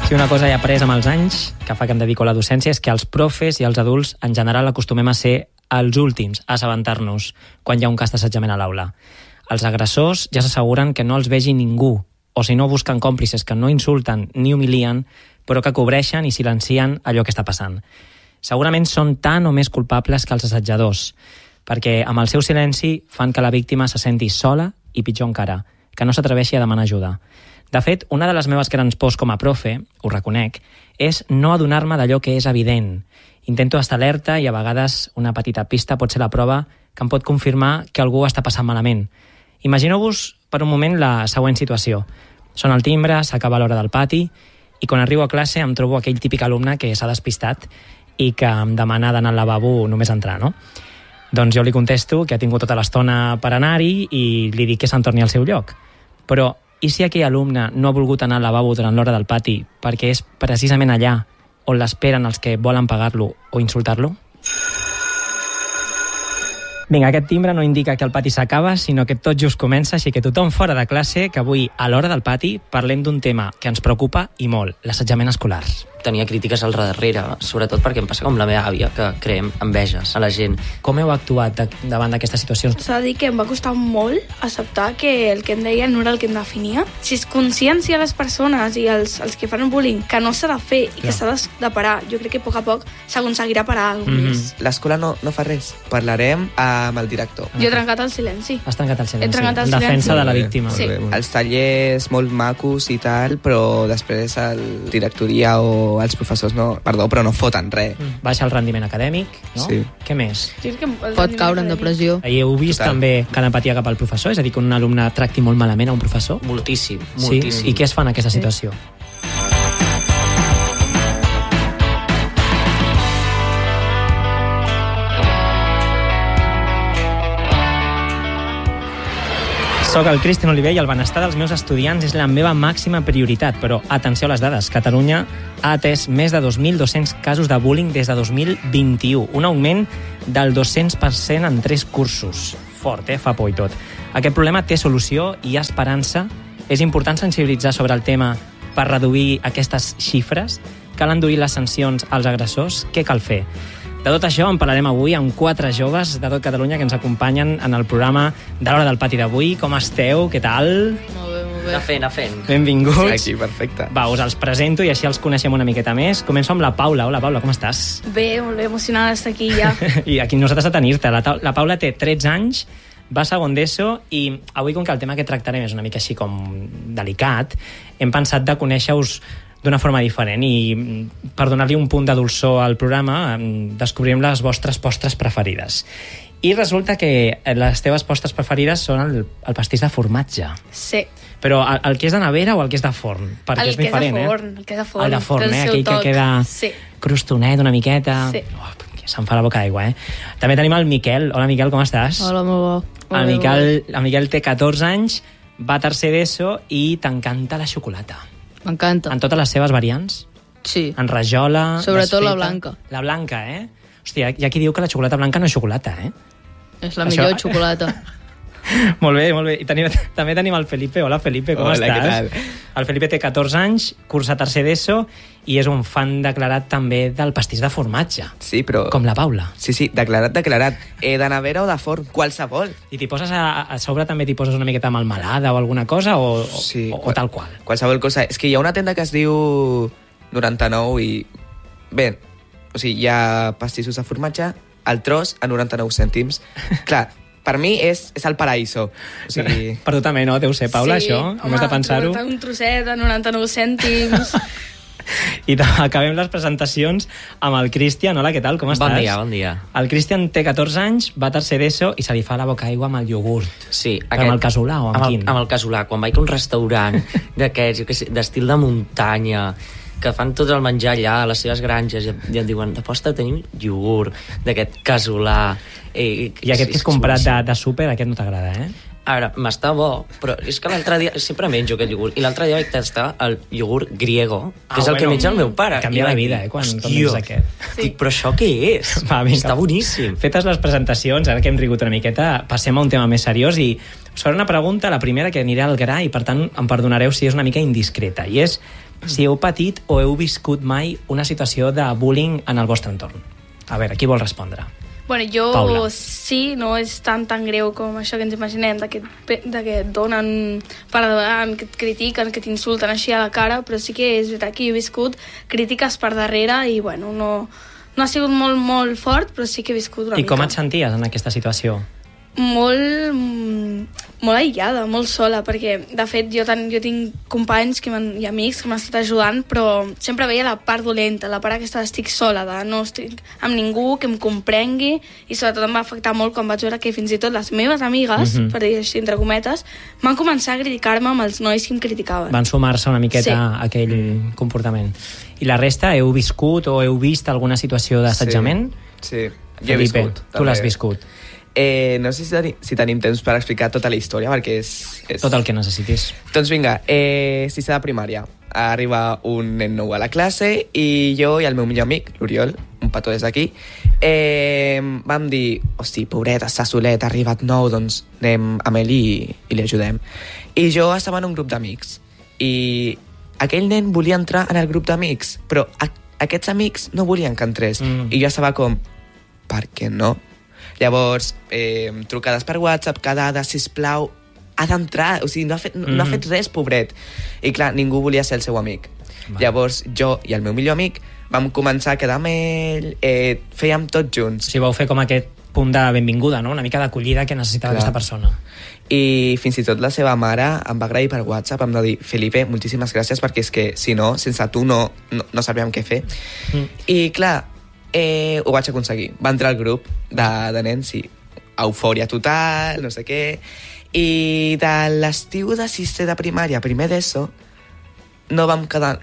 Si una cosa he après amb els anys, que fa que em dedico a la docència, és que els profes i els adults en general acostumem a ser els últims a assabentar-nos quan hi ha un cas d'assetjament a l'aula. Els agressors ja s'asseguren que no els vegi ningú, o si no busquen còmplices que no insulten ni humilien, però que cobreixen i silencien allò que està passant. Segurament són tan o més culpables que els assetjadors, perquè amb el seu silenci fan que la víctima se senti sola i pitjor encara, que no s'atreveixi a demanar ajuda. De fet, una de les meves grans pors com a profe, ho reconec, és no adonar-me d'allò que és evident. Intento estar alerta i a vegades una petita pista pot ser la prova que em pot confirmar que algú està passant malament. Imagineu-vos per un moment la següent situació. Sona el timbre, s'acaba l'hora del pati i quan arribo a classe em trobo aquell típic alumne que s'ha despistat i que em demana d'anar al lavabo només entrar, no? Doncs jo li contesto que ha tingut tota l'estona per anar-hi i li dic que se'n torni al seu lloc. Però i si aquell alumne no ha volgut anar al lavabo durant l'hora del pati perquè és precisament allà on l'esperen els que volen pagar-lo o insultar-lo? Vinga, aquest timbre no indica que el pati s'acaba, sinó que tot just comença, així que tothom fora de classe, que avui, a l'hora del pati, parlem d'un tema que ens preocupa i molt, l'assetjament escolar. Tenia crítiques al darrere, sobretot perquè em passa com la meva àvia, que creem enveges a la gent. Com heu actuat davant d'aquestes situacions? S'ha de dir que em va costar molt acceptar que el que em deia no era el que em definia. Si es consciencia a les persones i els que fan bullying que no s'ha de fer i que s'ha de parar, jo crec que a poc s'aconseguirà parar alguna cosa més. L'escola no fa res. Parlarem amb el director. Jo he trencat el silenci. Has trencat el silenci. He trencat el en defensa de la víctima. Sí. Els tallers molt macos i tal, però després el directoria o els professors però no foten res. Baixa el rendiment acadèmic, no? Sí. Què més? Pot caure en depressió. I heu vist també que l'empatia cap al professor? És a dir, que un alumne tracti molt malament a un professor? Moltíssim. Sí? I què es fa en aquesta situació? Soc el Cristian Oliver i el benestar dels meus estudiants és la meva màxima prioritat, però atenció a les dades. Catalunya ha atès més de 2.200 casos de bullying des de 2021, un augment del 200% en 3 cursos. Fort, fa por i tot. Aquest problema té solució i hi ha esperança. És important sensibilitzar sobre el tema per reduir aquestes xifres. Cal enduir les sancions als agressors. Què cal fer? De tot això en parlarem avui amb 4 joves de tot Catalunya que ens acompanyen en el programa de l'Hora del Pati d'avui. Com esteu? Què tal? Molt bé. Anar fent. Benvinguts. Aquí, perfecte. Va, us els presento i així els coneixem una miqueta més. Començo amb la Paula. Hola, Paula, com estàs? Bé, molt bé, emocionada d'estar aquí ja. I aquí nosaltres a tenir-te. La Paula té 13 anys, va a segon d'ESO i avui, com que el tema que tractarem és una mica així com delicat, hem pensat de conèixer-us d'una forma diferent i per donar-li un punt de dolçor al programa descobrirem les vostres postres preferides. I resulta que les teves postres preferides són el pastís de formatge. Sí. Però el que és de nevera o el que és de forn? Perquè és diferent, el que és de forn. El de forn, aquell que queda crostonet una miqueta. Sí. Se'm fa la boca d'aigua, També tenim el Miquel. Hola, Miquel, com estàs? Hola, molt bo. El Miquel té 14 anys, va a tercer d'ESO i t'encanta la xocolata. M'encanta. En totes les seves variants? Sí. En rajola, sobretot desfeta. la blanca. La blanca, Hòstia, hi ha qui diu que la xocolata blanca no és xocolata, És la millor xocolata. Molt bé, molt bé. I també tenim el Felipe. Hola, Felipe, com estàs? Què tal? El Felipe té 14 anys, cursa tercer d'ESO i és un fan declarat també del pastís de formatge. Sí, però... Com la Paula. Sí, declarat. De nevera o de forn, qualsevol. I t'hi poses a sobre també t'hi poses una miqueta melmelada o alguna cosa o tal qual? Qualsevol cosa. És que hi ha una tenda que es diu 99 i... Bé, o sigui, hi ha pastissos de formatge, el tros a 99 cèntims. Clar, per mi és el paraíso. O sigui... Per tu també, no? Deu ser, Paula, sí, això? Només de pensar-ho. Un trosset a 99 cèntims. I acabem les presentacions amb el Cristian. Hola, què tal? Com estàs? Bon dia. El Cristian té 14 anys, va a tercer d'ESO i se li fa la boca aigua amb el iogurt. Sí. Amb el casolà o amb quin? Amb el casolà. Quan vaig a un restaurant d'aquests, jo què sé, d'estil de muntanya, que fan tot el menjar allà a les seves granges i em diuen, aposta, tenim iogurt d'aquest casolà. I aquest que has comprat de súper, aquest no t'agrada, A veure, m'està bo, però és que l'altre dia sempre menjo aquest iogurt, i l'altre dia vaig tastar el iogurt griego, que és el que menja el meu pare. Canvia la vida, quan menges aquest. Dic, però això què és? Va, vinga. Està boníssim. Fetes les presentacions, ara que hem rigut una miqueta, passem a un tema més seriós i us faré una pregunta, la primera que anirà al gra i per tant em perdonareu si és una mica indiscreta, i és si heu patit o heu viscut mai una situació de bullying en el vostre entorn. A veure, qui vol respondre? Bueno, jo Paula. sí, no és tan greu com això que ens imaginem, de que et donen per davant, que et critiquen, que t'insulten així a la cara, però sí que és veritat que jo he viscut crítiques per darrere i, bueno, no ha sigut molt fort, però sí que he viscut una mica. I com et senties en aquesta situació? Molt aïllada, molt sola, perquè de fet jo tinc companys i amics que m'han estat ajudant, però sempre veia la part dolenta, la part aquesta d'estic sola, de no estic amb ningú que em comprengui, i sobretot em va afectar molt quan vaig veure que fins i tot les meves amigues, per dir així entre cometes, van començar a criticar-me amb els nois que em criticaven. Van sumar-se una miqueta a aquell comportament. I la resta, heu viscut o heu vist alguna situació d'assetjament? Sí, jo he Felipe, viscut. tu l'has viscut. No sé si tenim temps per explicar tota la història, perquè és... Tot el que necessitis. Doncs vinga, sisè de primària. Arriba un nen nou a la classe i jo i el meu millor amic, l'Oriol, un petó des d'aquí, vam dir, hosti, pobret, està solet, ha arribat nou, doncs anem amb ell i li ajudem. I jo estava en un grup d'amics i aquell nen volia entrar en el grup d'amics, però aquests amics no volien que entrés. I jo estava com, per què no? Llavors, trucades per WhatsApp, quedada, sisplau, ha d'entrar, o sigui, no ha fet res, pobret. I clar, ningú volia ser el seu amic. Llavors, jo i el meu millor amic vam començar a quedar amb ell, fèiem tots junts. O sigui, vau fer com aquest punt de benvinguda, no? Una mica d'acollida que necessitava aquesta persona. I fins i tot la seva mare em va agrair per WhatsApp, em va dir, Felipe, moltíssimes gràcies, perquè és que, si no, sense tu no sabíem què fer. I clar, ho vaig aconseguir. Va entrar al grup de nens i eufòria total, no sé què. I de l'estiu de sisè de primària, primer d'ESO, no vam quedar.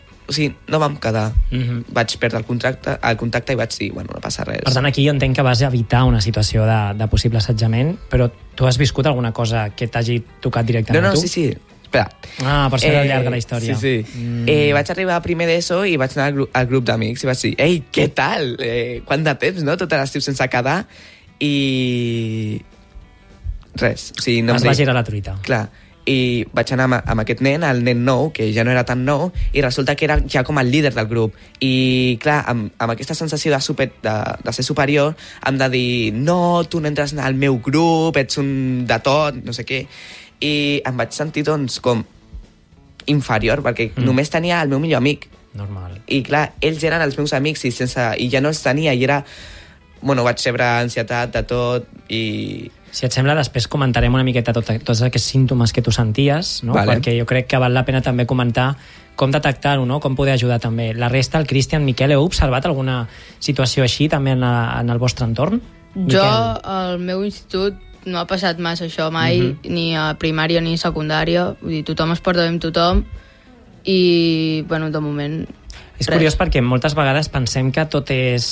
Vaig perdre el contacte i vaig dir, bueno, no passa res. Per tant, aquí jo entenc que vas evitar una situació de possible assetjament, però tu has viscut alguna cosa que t'hagi tocat directament a tu? No, sí. Espera. Per això era llarga la història. Sí. Vaig arribar a primer d'ESO i vaig anar al grup d'amics i vaig dir, ei, què tal? Quant de temps, no? Tot l'estiu sense quedar. I... res. O sigui, no es va girar la truita. Clar. I vaig anar amb aquest nen, el nen nou, que ja no era tan nou, i resulta que era ja com el líder del grup. I, clar, amb aquesta sensació de ser superior, em de dir, no, tu no entres al meu grup, ets un de tot, no sé què. I em vaig sentir, doncs, com inferior, perquè només tenia el meu millor amic. Normal. I, clar, ells eren els meus amics i ja no els tenia, i era... Bueno, vaig rebre ansietat de tot i... Si et sembla, després comentarem una miqueta tots aquests símptomes que tu senties, no? Vale. Perquè jo crec que val la pena també comentar com detectar-ho, no? Com poder ajudar també. La resta, el Cristian, Miquel, heu observat alguna situació així també en el vostre entorn? Jo, al meu institut, no ha passat massa això mai, ni a primària ni a secundària. Vull dir, tothom es porta bé amb tothom i, bueno, de moment... És curiós perquè moltes vegades pensem que tot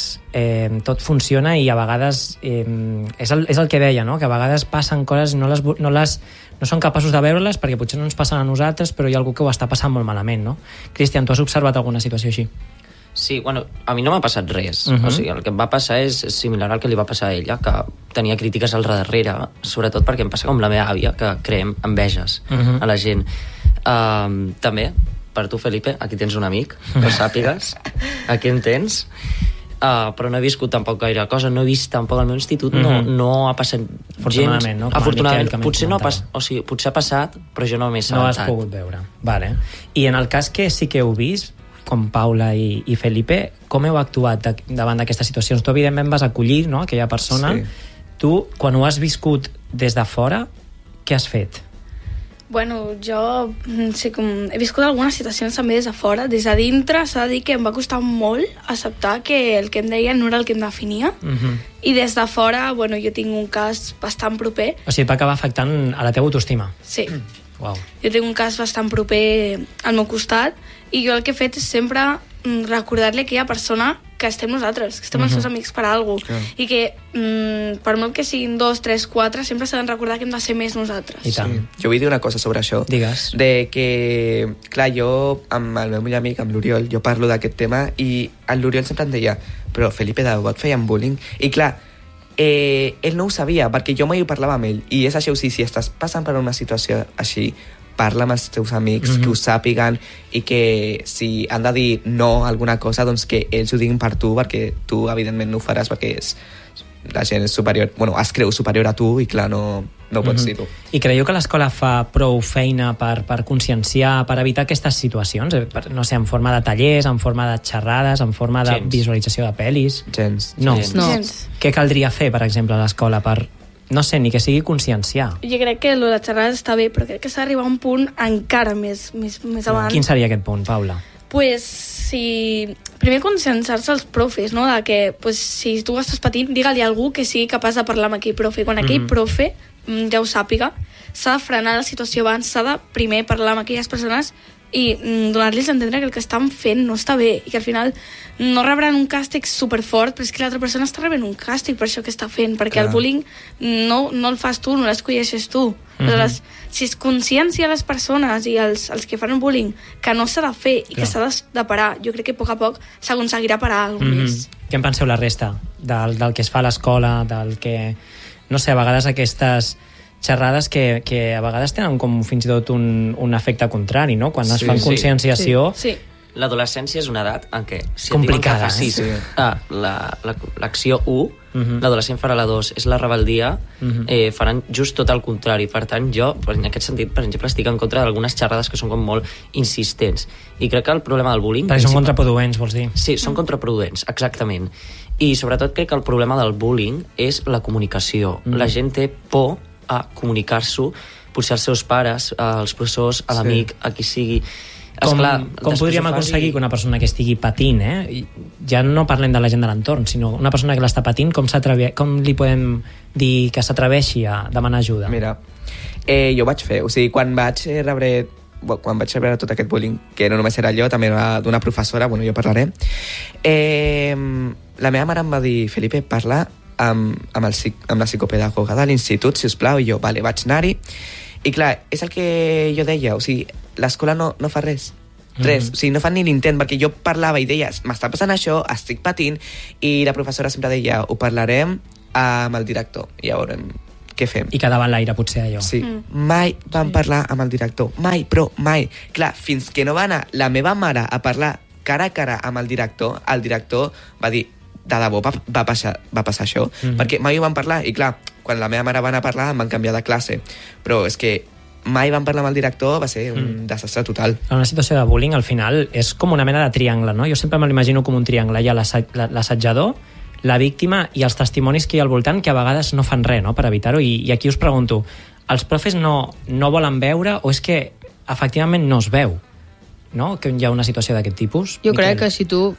funciona i a vegades és el que deia, no? Que a vegades passen coses i no són capaços de veure-les perquè potser no ens passen a nosaltres, però hi ha algú que ho està passant molt malament, no? Cristian, tu has observat alguna situació així? Sí, bueno, a mi no m'ha passat res. O sigui, el que em va passar és similar al que li va passar a ella, que tenia crítiques al darrere, sobretot perquè em passa com la meva àvia, que creem enveges a la gent. També, per tu, Felipe, aquí tens un amic, que ho sàpigues, aquí en tens, però no he viscut tampoc gaire cosa, no he vist tampoc al meu institut, no ha passat gens... No? Afortunadament, potser no ha passat, o sigui, potser ha passat, però jo no m'he assabentat. No has pogut veure, vale. I en el cas que sí que heu vist, com Paula i Felipe, com heu actuat davant d'aquestes situacions? Tu, evidentment, vas acollir, no?, aquella persona. Sí. Tu, quan ho has viscut des de fora, què has fet? Bueno, jo he viscut algunes situacions també des de fora. Des de dintre s'ha de dir que em va costar molt acceptar que el que em deien no era el que em definia. I des de fora, bueno, jo tinc un cas bastant proper. O sigui, va acabar afectant a la teva autoestima. Sí. Wow. Jo tinc un cas bastant proper al meu costat i jo el que he fet és sempre recordar-li a aquella persona que estem nosaltres, que estem els seus amics per alguna cosa. I que per molt que siguin 2, 3, 4, sempre s'ha de recordar que hem de ser més nosaltres. I tant. Sí. Jo vull dir una cosa sobre això. Digues. De que, clar, jo amb el meu millor amic, amb l'Oriol, jo parlo d'aquest tema i l'Oriol sempre em deia, però Felipe, de debò et feien bullying? I clar, ell no ho sabia, perquè jo mai ho parlava amb ell. I és així, o sigui, si estàs passant per una situació així, parla amb els teus amics, que ho sàpiguen, i que si han de dir no a alguna cosa, doncs que ells ho diguin per tu, perquè tu evidentment no ho faràs perquè la gent és superior, es creu superior a tu i clar, no ho pots dir tu. I creieu que l'escola fa prou feina per conscienciar, per evitar aquestes situacions? No sé, en forma de tallers, en forma de xerrades, en forma de visualització de pel·lis? Gens. No. Gens. Què caldria fer, per exemple, a l'escola per, no sé, ni que sigui conscienciar? Jo crec que lo de xerrades està bé, però crec que s'ha d'arribar a un punt encara més avant. Quin seria aquest punt, Paula? Pues, primer conscienciar-se els profes, no? De que pues, si tu estàs patint, digue-li a algú que sigui capaç de parlar amb aquell profe. Quan aquell profe ja ho sàpiga, s'ha de frenar la situació abans, s'ha de primer parlar amb aquelles persones i donar-los a entendre que el que estan fent no està bé i que al final no rebran un càstig superfort, però és que l'altra persona està rebent un càstig per això que està fent, perquè el bullying no el fas tu, no l'escolleixes tu. Aleshores, si es consciencia les persones i els que fan el bullying que no s'ha de fer i que s'ha de parar, jo crec que a poc s'aconseguirà parar alguna cosa més. Què en penseu la resta? Del que es fa a l'escola, del que... No sé, a vegades aquestes xerrades que a vegades tenen com fins i tot un efecte contrari, no? Quan es fan conscienciació... Sí. L'adolescència és una edat en què si complicada, et diuen que facis l'acció 1, l'adolescent farà la 2, és la rebeldia, faran just tot el contrari. Per tant, jo, en aquest sentit, per exemple, estic en contra d'algunes xerrades que són com molt insistents. I crec que el problema del bullying... Perquè són contraproduents, vols dir? Sí, són contraproduents, exactament. I sobretot crec que el problema del bullying és la comunicació. La gent té por a comunicar-s'ho, potser als seus pares, als professors, a l'amic, a qui sigui... Com podríem aconseguir que una persona que estigui patint, ja no parlem de la gent de l'entorn, sinó una persona que l'està patint, com li podem dir que s'atreveixi a demanar ajuda? Mira, jo vaig fer, quan vaig rebre tot aquest bullying, que no només era jo, també era d'una professora, jo parlaré, la meva mare em va dir, Felipe, parla amb la psicopedagoga de l'institut, sisplau, i jo, vale, vaig anar-hi, i clar, és el que jo deia, l'escola no fa res, no fan ni l'intent, perquè jo parlava i deia, m'està passant això, estic patint, i la professora sempre deia, ho parlarem amb el director, i llavors què fem? I quedava en l'aire, potser, allò. Sí, mai vam parlar amb el director, mai, però mai. Clar, fins que no va anar la meva mare a parlar cara a cara amb el director va dir, de debò va passar això, perquè mai ho van parlar, i clar, quan la meva mare va anar a parlar em van canviar de classe, però és que mai van parlar amb el director, va ser un desastre total. En una situació de bullying, al final, és com una mena de triangle, no? Jo sempre me l'imagino com un triangle. Hi ha l'assetjador, la víctima i els testimonis que hi ha al voltant, que a vegades no fan res, no?, per evitar-ho. I aquí us pregunto, els profes no volen veure o és que efectivament no es veu, no?, que hi ha una situació d'aquest tipus? Jo crec que si tu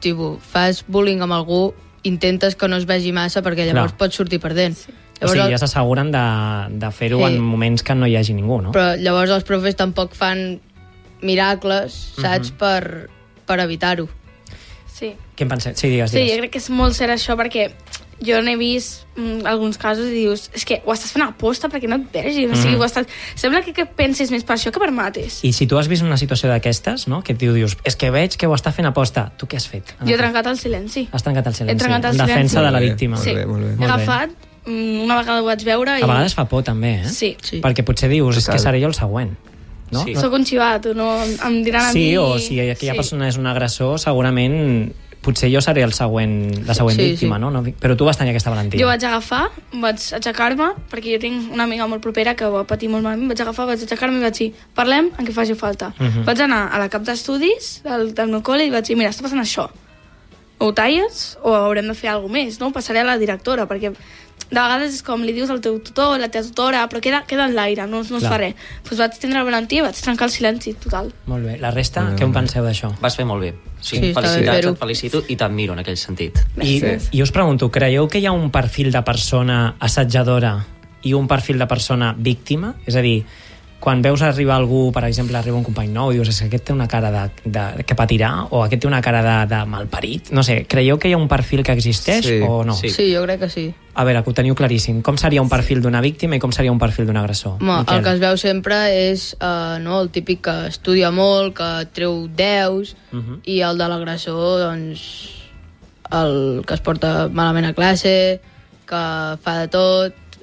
fas bullying amb algú, intentes que no es vegi massa perquè llavors pots sortir perdent. Llavors, ja s'asseguren de fer-ho en moments que no hi hagi ningú, no? Però llavors els profes tampoc fan miracles, saps, per evitar-ho. Sí. Què en penseu? Sí, digues. Sí, jo crec que és molt cert això, perquè jo n'he vist alguns casos i dius, és que ho estàs fent a posta perquè no et vegi, sembla que pensis més per això que per mates. I si tu has vist una situació d'aquestes, no?, que dius, és que veig que ho està fent a posta, tu què has fet? Jo he trencat el silenci. Has trencat el silenci. He trencat el silenci. En defensa de la víctima. Sí. Molt bé. He agafat, una vegada ho vaig veure... A vegades fa por, també, Sí. Perquè potser dius, és que seré jo el següent. No? Sí. Soc un xivat, no em diran a mi... Sí, o si aquella persona és un agressor, segurament potser jo seré la següent víctima, no? Però tu vas tenir aquesta valentia. Jo vaig agafar, vaig aixecar-me, perquè jo tinc una amiga molt propera que va patir molt malament, vaig aixecar-me i vaig dir, parlem en què faci falta. Vaig anar a la cap d'estudis del meu col·le i vaig dir, mira, està passant això. O ho talles o haurem de fer alguna cosa més, no? Passaré a la directora, perquè de vegades és com li dius al teu tutor, la teva tutora, però queda en l'aire, no es fa res. Doncs vaig tindre la valentia, vaig trencar el silenci total. Molt bé. La resta, què en penseu d'això? Vas fer molt bé. Sí, Sí, felicitats, et felicito i t'admiro en aquell sentit. I us pregunto, creieu que hi ha un perfil de persona assetjadora i un perfil de persona víctima? És a dir, quan veus arribar algú, per exemple, arriba un company nou i dius, és que aquest té una cara que patirà o aquest té una cara de malparit? No sé, creieu que hi ha un perfil que existeix o no? Sí. Sí, jo crec que sí. A veure, que ho teniu claríssim. Com seria un perfil d'una víctima i com seria un perfil d'un agressor? El que es veu sempre és el típic que estudia molt, que treu 10, i el de l'agressor, doncs, el que es porta malament a classe, que fa de tot,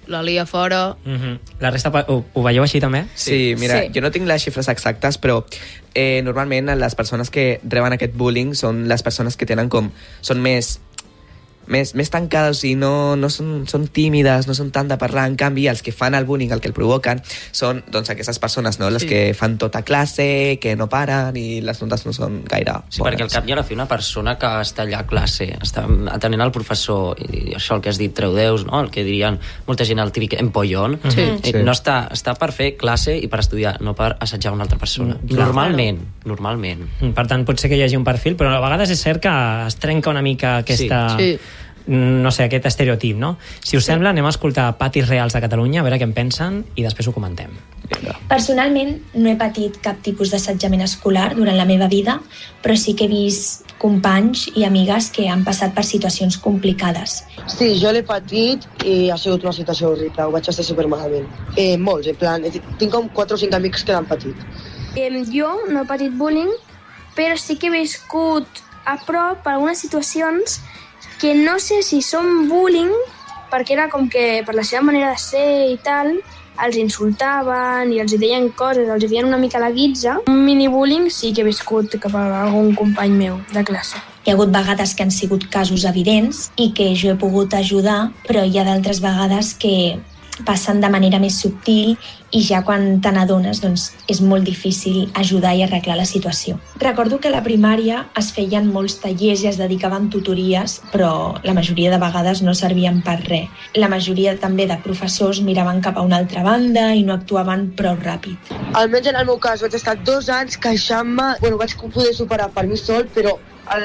la lia fora... La resta ho veieu així també? Sí, mira, Sí. jo no tinc les xifres exactes, però normalment les persones que reben aquest bullying són les persones que tenen són més tancades, o sigui, no són tímides, no són tant de parlar. En canvi, els que fan el bullying, el que el provoquen, són doncs, aquestes persones, no? Les que fan tota classe, que no paren i les notes no són gaire bones. Sí, perquè al cap i a la fi una persona que està allà a classe, està atenent al professor, i això el que has dit, treu deus, no? El que dirien molta gent, el típic empollón, no està per fer classe i per estudiar, no per assetjar una altra persona. Normalment. Per tant, pot ser que hi hagi un perfil, però a vegades és cert que es trenca una mica aquesta... Sí. No sé, aquest estereotip, no? Si us sembla, anem a escoltar patis reals de Catalunya, a veure què en pensen, i després ho comentem. Personalment, no he patit cap tipus d'assetjament escolar durant la meva vida, però sí que he vist companys i amigues que han passat per situacions complicades. Sí, jo l'he patit i ha sigut una situació horrible, ho vaig estar supermalament. Molts, en plan, tinc com 4 o 5 amics que l'han patit. Jo no he patit bullying, però sí que he viscut a prop algunes situacions que no sé si són bullying, perquè era com que per la seva manera de ser i tal, els insultaven i els deien coses, els feien una mica la guitza. Un mini-bullying sí que he viscut cap a algun company meu de classe. Hi ha hagut vegades que han sigut casos evidents i que jo he pogut ajudar, però hi ha d'altres vegades que passen de manera més subtil i ja quan te n'adones doncs, és molt difícil ajudar i arreglar la situació. Recordo que a la primària es feien molts tallers i es dedicaven tutories, però la majoria de vegades no servien per res. La majoria també de professors miraven cap a una altra banda i no actuaven prou ràpid. Almenys en el meu cas vaig estar 2 anys queixant-me, vaig poder superar per mi sol, però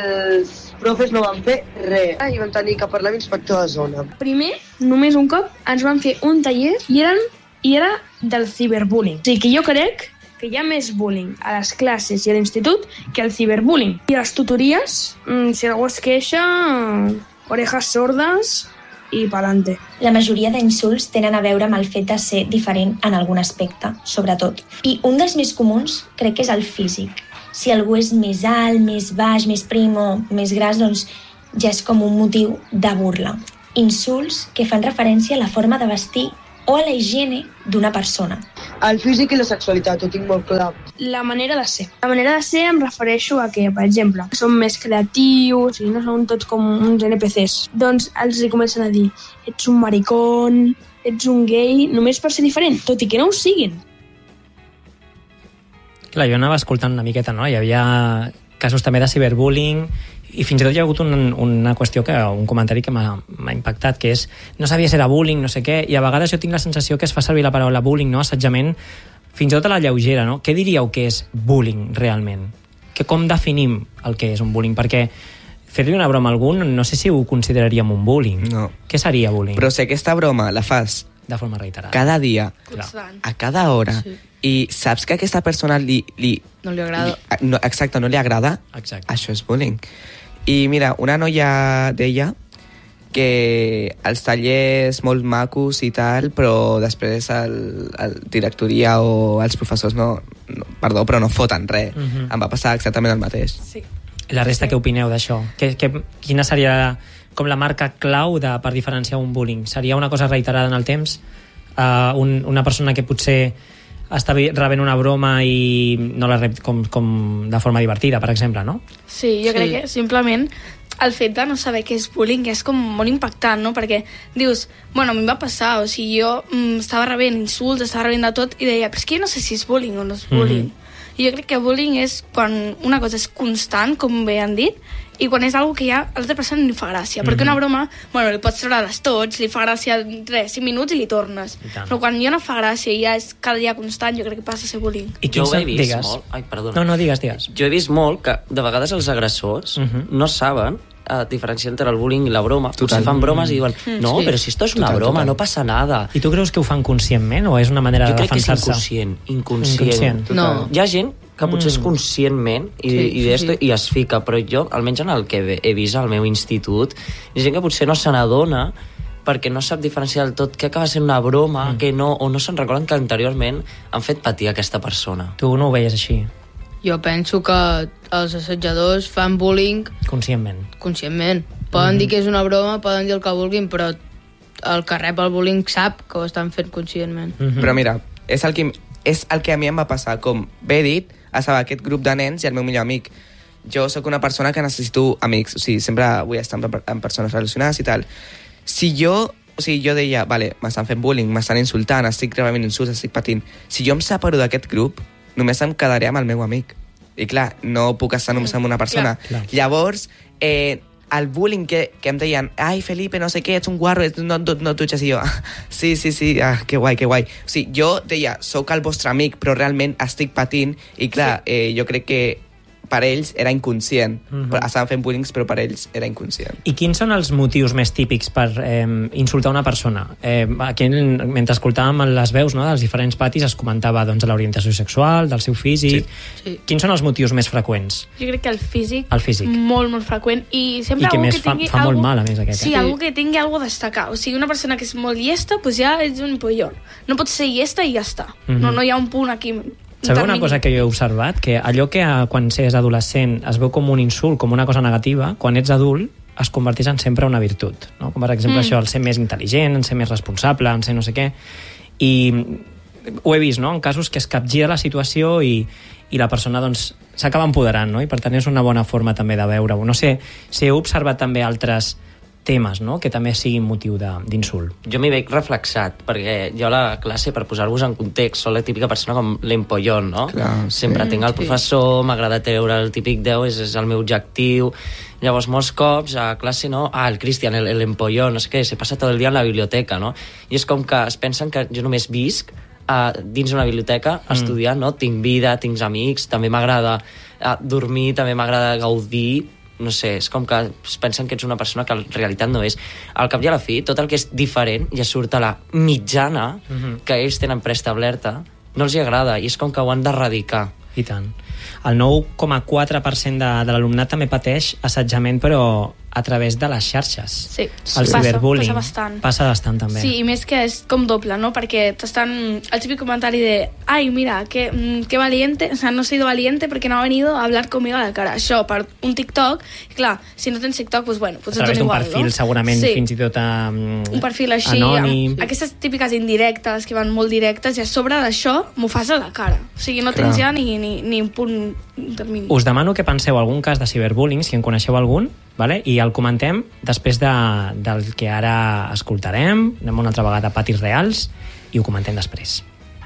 els profes no van fer res i van tenir que parlar amb l'inspector de zona. Primer, només un cop, ens van fer un taller i era del ciberbullying. O sigui que jo crec que hi ha més bullying a les classes i a l'institut que el ciberbullying. I a les tutories, si algú es queixa, orejas sordes i pa'lante. La majoria d'insults tenen a veure amb el fet de ser diferent en algun aspecte, sobretot. I un dels més comuns crec que és el físic. Si algú és més alt, més baix, més prim o més gras, doncs ja és com un motiu de burla. Insults que fan referència a la forma de vestir o a la higiene d'una persona. El físic i la sexualitat, ho tinc molt clar. La manera de ser. La manera de ser em refereixo a que, per exemple, són més creatius i no són tots com uns NPCs. Doncs els comencen a dir, ets un maricón, ets un gay, només per ser diferent, tot i que no ho siguin. Clar, jo anava escoltant una miqueta, no? Hi havia casos també de ciberbullying i fins i tot hi ha hagut una qüestió, un comentari que m'ha impactat, que és no sabia si era bullying, no sé què, i a vegades jo tinc la sensació que es fa servir la paraula bullying, no? Assetjament, fins i tot a la lleugera, no? Què diríeu que és bullying realment? Com definim el que és un bullying? Perquè fer-li una broma a algú no sé si ho consideraríem un bullying. No. Què seria bullying? Però si aquesta broma la fas de forma reiterada. Cada dia, Constant. a cada hora, i saps que a aquesta persona No li agrada. Exacte, no li agrada, Exacte. això és bullying. I mira, una noia deia que els tallers molt macos i tal, però després el directoria o els professors perdó, però no foten res. Em va passar exactament el mateix. Sí. La resta, què opineu d'això? Quina seria com la marca clau per diferenciar un bullying? Seria una cosa reiterada en el temps? Una persona que potser està rebent una broma i no la rep com de forma divertida, per exemple, no? Sí, jo crec que simplement el fet de no saber què és bullying és com molt impactant, no? Perquè dius, bueno, a mi em va passar, o sigui, jo estava rebent insults, estava rebent de tot, i deia, però és que jo no sé si és bullying o no és bullying. I jo crec que bullying és quan una cosa és constant, com bé han dit, i quan és algo que ja a l'altra persona no li fa gràcia. Perquè una broma, bueno, li pots treure les tots, li fa gràcia 5 minuts i li tornes. Però quan ja no fa gràcia i ja és cada dia constant, jo crec que passa a ser bullying. I Jo ho he vist molt... Ai, perdona. No, digues. Jo he vist molt que de vegades els agressors no saben diferenciar entre el bullying i la broma. Potser fan bromes i diuen, no, però si esto es una broma, no passa nada. I tu creus que ho fan conscientment o és una manera de defensar-se? Jo crec que és inconscient. No. Hi ha gent que potser és conscientment i es fica, però jo, almenys en el que he vist al meu institut, hi ha gent que potser no se n'adona perquè no sap diferenciar del tot que acaba sent una broma, que no, o no se'n recorden que anteriorment han fet patir aquesta persona. Tu no ho veies així, Jo penso que els assetjadors fan bullying conscientment. conscientment. Poden dir que és una broma, poden dir el que vulguin, però el que rep el bullying sap que ho estan fent conscientment. Però mira, és el que a mi em va passar. Com bé dit, estava aquest grup de nens i el meu millor amic. Jo sóc una persona que necessito amics, o sigui, sempre vull estar amb persones relacionades i tal. Si jo deia, vale, m'estan fent bullying, m'estan insultant, estic rebent insults, estic patint. Si jo em separo d'aquest grup, només em quedaré amb el meu amic. I clar, no puc estar només amb una persona. Clar. Llavors, el bullying que em deien, ai, Felipe, no sé què, ets un guarro, no et dutxes, i jo, sí, que guai. O sigui, jo deia, sóc el vostre amic, però realment estic patint, i clar, jo crec que per ells era inconscient. Estaven fent bullying, però per ells era inconscient. I quins són els motius més típics per insultar una persona? Aquí, mentre escoltàvem les veus, no, dels diferents patis, es comentava doncs, l'orientació sexual, del seu físic. Sí. Quins són els motius més freqüents? Jo crec que el físic. Molt freqüent. I sempre I que algú més que tingui fa molt mal, a més, aquest. Sí, algú que tingui alguna cosa a destacar. O sigui, una persona que és molt llesta, doncs ja és un pollón. No pot ser llesta i ja està. No hi ha un punt aquí. Sabeu una cosa que jo he observat? Que allò que quan s'és adolescent es veu com un insult, com una cosa negativa, quan ets adult es converteix en sempre una virtut. No? Com per exemple això, el ser més intel·ligent, en ser més responsable, en ser no sé què. I ho he vist, no?, en casos que es capgira la situació i la persona doncs, s'acaba empoderant, no? I per tant és una bona forma també de veure-ho. No sé si heu observat també altres temes, no?, que també siguin motiu d'insult. Jo m'hi veig reflexat, perquè jo a la classe, per posar-vos en context, soc la típica persona com l'empollón, no? Clar, sempre tinc el professor, m'agrada treure el típic 10, és el meu objectiu. Llavors, molts cops a classe, no? El Cristian, l'empollón, no sé què, se passa tot el dia en la biblioteca, no? I és com que es pensen que jo només visc dins una biblioteca estudiant, no? Tinc vida, tinc amics, també m'agrada dormir, també m'agrada gaudir. No sé, és com que es pensen que ets una persona que en realitat no és. Al cap i a la fi, tot el que és diferent ja surt a la mitjana que ells tenen preestablerta, no els hi agrada, i és com que ho han d'erradicar. I tant. El 9,4% de l'alumnat també pateix assetjament, però a través de les xarxes. Sí, el ciberbullying. Passa bastant també. Sí, i més que és com doble, no? Perquè t'estan... El típic comentari de ai, mira, qué valiente, o sea, no he sido valiente porque no ha venido a hablar conmigo a la cara. Això, per un TikTok, i clar, si no tens TikTok, doncs bueno, a través d'un perfil, no? Segurament, sí. Fins i tot un perfil així, anònim. Aquestes típiques indirectes que van molt directes, i a sobre d'això m'ho fas a la cara. O sigui, no tens ja ni un punt intermini. Us demano que penseu algun cas de ciberbullying, si en coneixeu algun, vale? I el comentem després del que ara escoltarem. Anem una altra vegada a patis reals i ho comentem després.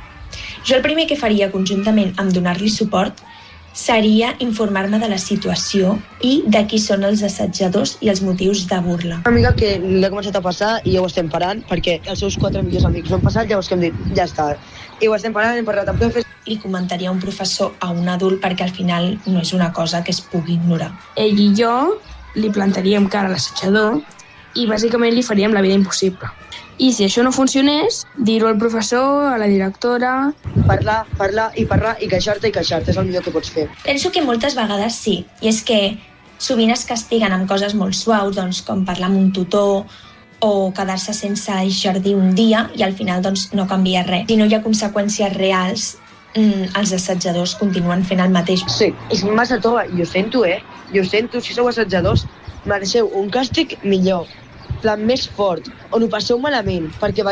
Jo el primer que faria conjuntament amb donar-li suport seria informar-me de la situació i de qui són els assetjadors i els motius de burla. Una amiga que l'ha començat a passar i ja ho estem parant perquè els seus 4 millors amics ho han passat, llavors que hem dit, ja està. I ho estem parant, hem parlat amb profes. Li comentaria a un professor, a un adult, perquè al final no és una cosa que es pugui ignorar. Ell i jo li plantaríem cara a l'assetjador i bàsicament li faríem la vida impossible. I si això no funcionés, dir-ho al professor, a la directora... Parlar i queixar-te, és el millor que pots fer. Penso que moltes vegades sí, i és que sovint es castiguen amb coses molt suaus, doncs, com parlar amb un tutor o quedar-se sense jardí un dia i al final doncs, no canvia res. Si no hi ha conseqüències reals, els assetjadors continuen fent el mateix. Sí, és massa tova, i ho sento, Jo ho sento, si sou assetjadors, mereixeu un càstig millor, plan més fort, on ho passeu malament, perquè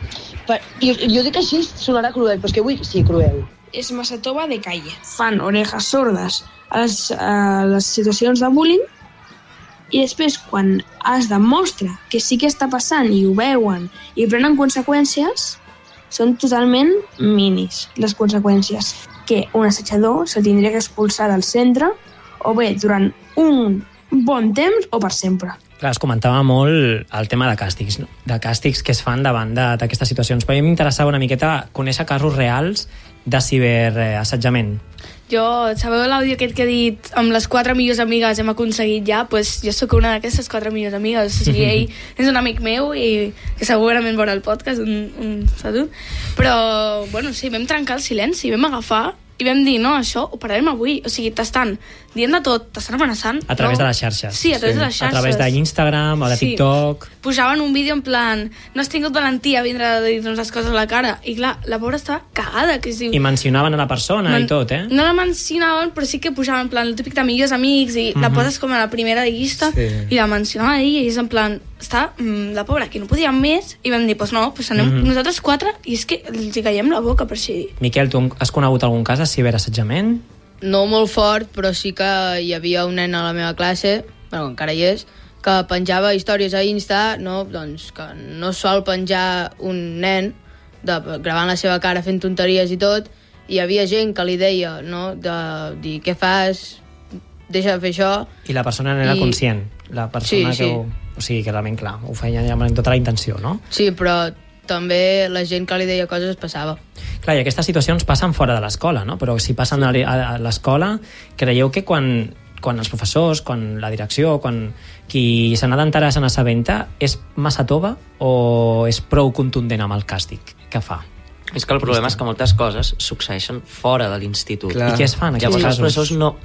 jo dic així, sonarà cruel, però és que vull que sigui cruel. És massa tova de calle. Fan orejas sordes a les situacions de bullying i després, quan es demostra que sí que està passant i ho veuen i prenen conseqüències, són totalment minis, les conseqüències. Que un assetjador se'l tindria que expulsar del centre o bé durant un bon temps o per sempre. Clar, es comentava molt el tema de càstigs, no? De càstigs que es fan davant d'aquestes situacions. Però a mi m'interessava una miqueta conèixer casos reals de ciberassetjament. Sabeu l'àudio aquest que he dit amb les 4 millors amigues hem aconseguit ja? Pues jo sóc una d'aquestes 4 millors amigues. O sigui, ell és un amic meu i que segurament veurà el podcast, un salut. Però, bueno, sí, vam trencar el silenci, vam agafar i vam dir, no, això ho pararem avui. O sigui, t'estan dient de tot, t'estan amenaçant. A través de les xarxes. Sí, a través de les xarxes. A través d'Instagram o de TikTok. Pujaven un vídeo en plan, no has tingut valentia a vindre a dir-nos les coses a la cara. I clar, la pobra estava cagada. Que es diu... I mencionaven a la persona i tot, No la mencionaven, però sí que pujaven en plan el típic de millors amics i la poses com a la primera llista i la mencionava a ella i és en plan, està la pobra, que no podíem més, i vam dir, doncs no, doncs anem nosaltres 4, i és que els hi caiem la boca, per així dir. Miquel, tu has conegut algun cas de ciberassetjament? No molt fort, però sí que hi havia un nen a la meva classe, bueno, encara hi és, que penjava històries a Insta, no? Doncs que no sol penjar un nen gravant la seva cara fent tonteries i tot, i hi havia gent que li deia, no?, de dir, què fas, deixa de fer això. I la persona n'era conscient, la persona sí. O sigui, que realment, clar, ho feia ja amb tota la intenció, no? Sí, però també la gent que li deia coses es passava. Clar, i aquestes situacions passen fora de l'escola, no? Però si passen a l'escola, creieu que quan els professors, quan la direcció, quan qui se n'ha d'enterar se n'assabenta, és massa tova o és prou contundent amb el càstig que fa? És que el problema és que moltes coses succeeixen fora de l'institut. I què es fa en aquests casos? Els professors no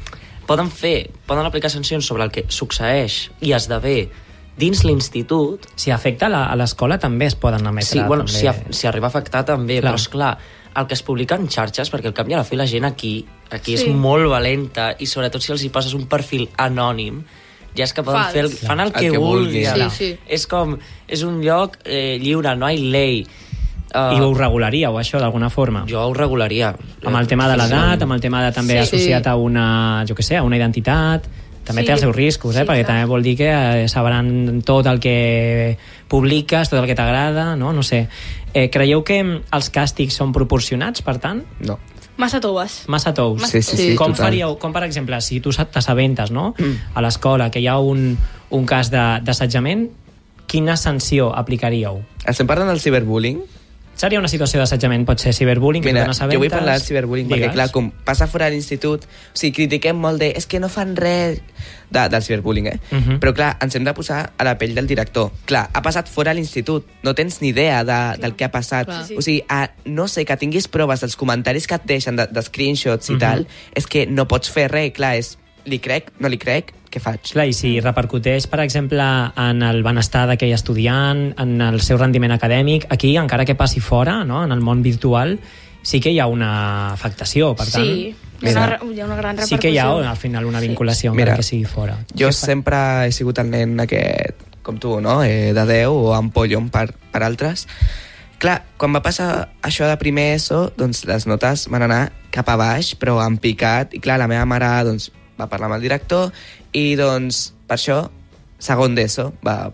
poden aplicar sancions sobre el que succeeix i esdevé dins l'institut. Si afecta a l'escola també es poden emetre. Sí, bueno, també. si arriba a afectar també, clar. Però esclar, el que es publica en xarxes, perquè al cap i a la fi la gent aquí és molt valenta, i sobretot si els hi poses un perfil anònim, ja és que poden fan el que vulguin. Sí. És un lloc lliure, no hi ha llei. I ho regularíeu, això, d'alguna forma? Jo ho regularia. Amb el tema de l'edat, amb el tema de també associat a una, jo què sé, a una identitat. També té els seus riscos, perquè també vol dir que sabran tot el que publiques, tot el que t'agrada, no sé. Creieu que els càstigs són proporcionats, per tant? No. Massa toves. Massa tous. Sí, com faríeu, com per exemple, si tu t'assabentes, no?, a l'escola, que hi ha un cas d'assetjament, quina sanció aplicaríeu? Estem parlant del ciberbullying? Seria una situació d'assetjament, pot ser ciberbullying, Mira, que tu n'assabentes... jo vull parlar del ciberbullying, perquè clar, com passa fora de l'institut, o sigui, critiquem molt és que no fan res del ciberbullying, però clar, ens hem de posar a la pell del director. Clar, ha passat fora de l'institut, no tens ni idea del que ha passat. O sigui, no sé, que tinguis proves dels comentaris que et deixen, de screenshots i tal, és que no pots fer res, clar, li crec, no li crec, què faig? Clar, i si repercuteix, per exemple, en el benestar d'aquell estudiant, en el seu rendiment acadèmic, aquí, encara que passi fora, no?, en el món virtual, sí que hi ha una afectació, per tant... Sí, hi ha una gran repercussió. Sí que hi ha, al final, una vinculació, encara que sigui fora. Jo sempre he sigut el nen aquest, com tu, no?, de 10 o ampollon per altres. Clar, quan va passar això de primer ESO, doncs les notes van anar cap a baix, però en picat, i clar, la meva mare, doncs, va parlar amb el director, i doncs, per això, segon d'ESO, va...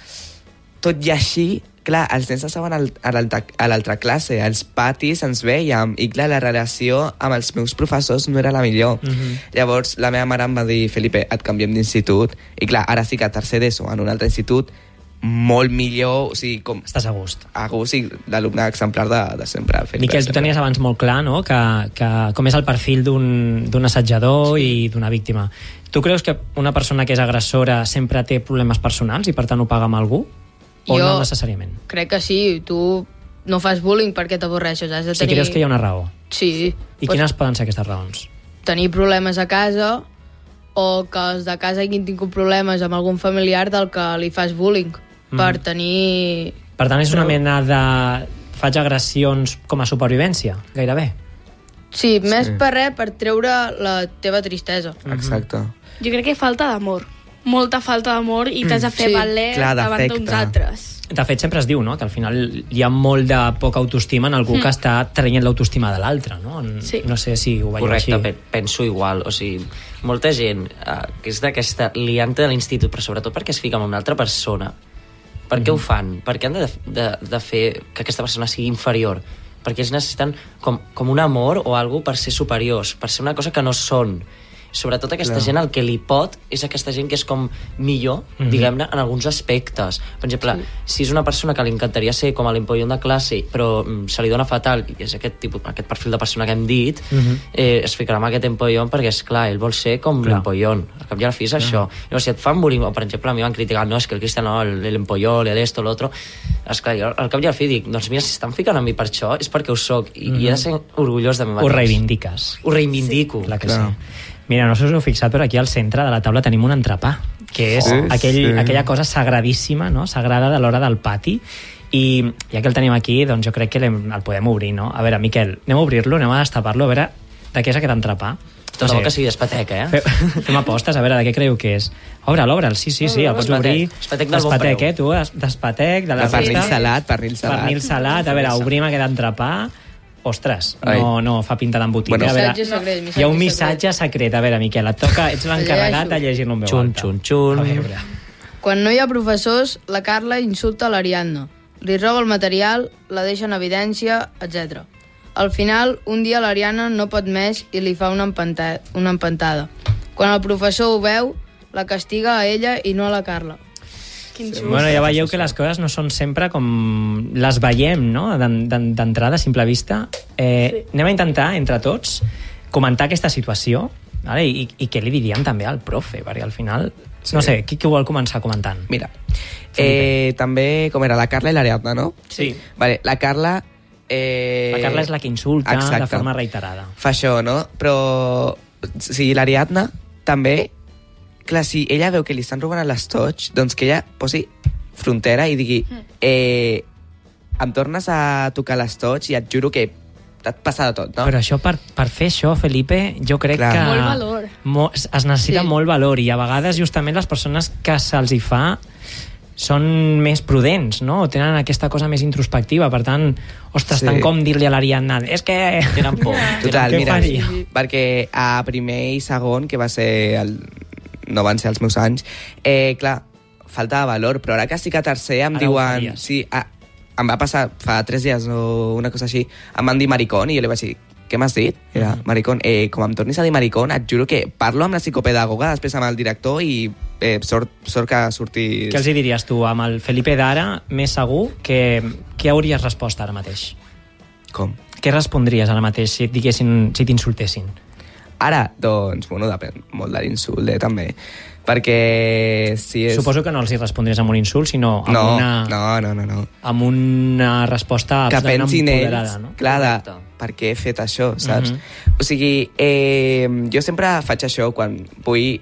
Tot i així, clar, els nens estaven a l'altra classe, als patis ens vèiem, i clar, la relació amb els meus professors no era la millor. Llavors, la meva mare em va dir, Felipe, et canviem d'institut, i clar, ara sí que a tercer d'ESO, en un altre institut, molt millor, o sigui, com... Estàs a gust. A gust, i l'alumne exemplar de sempre. Miquel, tu tenies abans molt clar, no?, que com és el perfil d'un assetjador i d'una víctima. Tu creus que una persona que és agressora sempre té problemes personals i per tant ho paga amb algú? O no necessàriament? Crec que sí, tu no fas bullying perquè t'avorreixes, has de tenir... Si creus que hi ha una raó? Sí. I quines poden ser aquestes raons? Tenir problemes a casa, o que els de casa hagin tingut problemes amb algun familiar del que li fas bullying, per tenir... Per tant, és una mena de... Faig agressions com a supervivència, gairebé. Sí, més per res, per treure la teva tristesa. Exacte. Jo crec que falta d'amor. Molta falta d'amor, i t'has de fer valer davant d'uns altres. De fet, sempre es diu, no?, que al final hi ha molt de poca autoestima en algú que està traient l'autoestima de l'altre, no? No sé si ho veieu així. Correcte, penso igual. O sigui, molta gent que és d'aquesta lianta de l'institut, però sobretot perquè es fica amb una altra persona. Per què ho fan? Per què han de fer que aquesta persona sigui inferior? Perquè ells necessiten com un amor o alguna per ser superiors, per ser una cosa que no són. Sobretot aquesta gent, el que li pot és aquesta gent que és com millor, diguem-ne, en alguns aspectes. Per exemple, si és una persona que li encantaria ser com a l'empollon de classe, però se li dona fatal, i és aquest perfil de persona que hem dit, es ficarà amb aquest empollon perquè, esclar, ell vol ser com l'empollon. Al cap i a la fi és això. Llavors, si et fan bullying, o per exemple, a mi van criticar, no, és que el Cristian, no, l'empollon, l'esto, l'altro, esclar, jo al cap i a la fi dic, doncs mira, si estan ficant a mi per això, és perquè ho soc, i he de ser orgullós de mi mateix. Ho reivindiques. Ho reivindico. Clar que sí. Mira, no sé si us heu fixat, però aquí al centre de la taula tenim un entrepà, que és aquella cosa sagradíssima, no?, sagrada de l'hora del pati, i ja que el tenim aquí, doncs jo crec que el podem obrir, no? A veure, Miquel, anem a obrir-lo, anem a destapar-lo, a veure de què és aquest entrepà. Tot no sé. Que sigui d'Espatec, Fem apostes, a veure, de què creieu que és? Obre'l, sí, el pots obrir. Espatec del bon preu. Tu, d'Espatec, de la pernil salat. Pernil salat, a veure, obrim aquest entrepà. Ostres, no fa pinta d'embotit. Bueno, a veure, hi ha un missatge secret. A veure, Miquel, et toca, ets l'encarregat de llegir-lo en veu alta. Xun. Quan no hi ha professors, la Carla insulta l'Ariadna. Li roba el material, la deixa en evidència, etc. Al final, un dia l'Ariadna no pot més i li fa una empantada. Quan el professor ho veu, la castiga a ella i no a la Carla. Bueno, ja veieu que les coses no són sempre com les veiem, no? D'entrada, a simple vista. Anem a intentar, entre tots, comentar aquesta situació, vale? I què li diríem també al profe, perquè al final... Sí. No sé, qui vol començar comentant? Mira, també, com era, la Carla i l'Ariadna, no? Sí. Vale, la Carla... La Carla és la que insulta. Exacte. De forma reiterada. Fa això, no? Però, si l'Ariadna també... Clar, si ella veu que li estan robant l'estoig, doncs que ella posi frontera i digui em tornes a tocar l'estoig i et juro que et passa de tot, no? Però això, per fer això, Felipe, jo crec que... Molt valor. Es necessita molt valor, i a vegades justament les persones que se'ls hi fa són més prudents, no? O tenen aquesta cosa més introspectiva, per tant, ostres, tant com dir-li a l'Ariadna, és que... Tenen por. Total, mira, perquè a primer i segon, que va ser no van ser els meus anys, clar, falta de valor, però ara que estic a tercer em diuen... Sí, em va passar fa 3 dies o una cosa així, em van dir maricón i jo li vaig dir, què m'has dit? Era maricón. Com em tornis a dir maricón, et juro que parlo amb la psicopedagoga, després amb el director i sort que surtis... Què els diries tu? Amb el Felipe d'ara, més segur, què hauries respost ara mateix? Com? Què respondries ara mateix si t'insultessin? Ara, doncs, bueno, depèn molt de l'insult, també. Perquè si és... Suposo que no els hi respondries amb un insult, sinó amb No. amb una resposta que pensin empoderada, ells, no? clar, per què he fet això, saps? O sigui, jo sempre faig això quan vull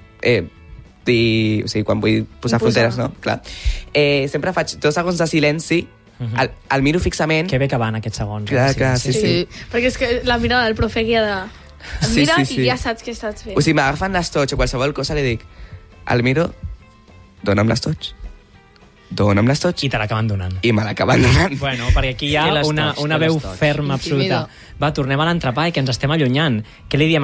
dir... O sigui, quan vull posar fronteres, no? Clar. Sempre faig 2 segons de silenci, el miro fixament... Que bé que van aquests segons. Clar, sí. Perquè és que la mirada del profe guia de... Em mira i ja saps què estàs fent. O sigui, m'agafen l'estoig o qualsevol cosa, li dic, el miro, dona'm l'estoig. Dona'm l'estoig. I te l'acaben donant. I me l'acaben donant. Bueno, perquè aquí hi ha una veu ferma absoluta. Va, tornem a l'entrepà i que ens estem allunyant. Què li diem